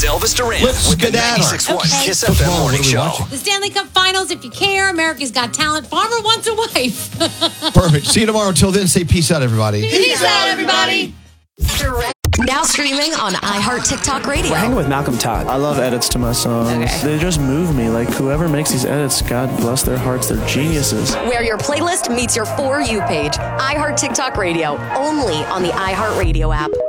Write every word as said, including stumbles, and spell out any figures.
is Elvis Duran Let's with the skedaddle. ninety-six point one Okay. Kiss F M Tomorrow, Morning what are we Show. watching? The Stanley Cup Finals, if you care. America's Got Talent. Farmer wants a wife. Perfect. See you tomorrow. Until then, say peace out, everybody. Peace out, everybody. Now streaming on iHeart TikTok Radio. We're hanging with Malcolm Todd. I love edits to my songs. Okay. They just move me. Like, whoever makes these edits, God bless their hearts, they're geniuses. Where your playlist meets your For You page. iHeart TikTok Radio. Only on the iHeart Radio app.